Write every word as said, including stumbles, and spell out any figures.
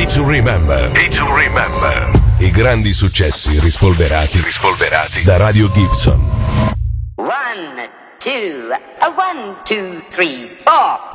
to remember. Day to remember. I grandi successi rispolverati, rispolverati da Radio Gibson. One, two, a one, two, three, four.